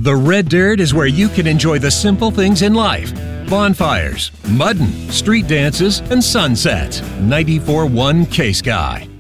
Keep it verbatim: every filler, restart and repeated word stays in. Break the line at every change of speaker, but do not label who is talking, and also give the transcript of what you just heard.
The Red Dirt is where you can enjoy the simple things in life. Bonfires, mudding, street dances, and sunsets. ninety-four point one K-Sky.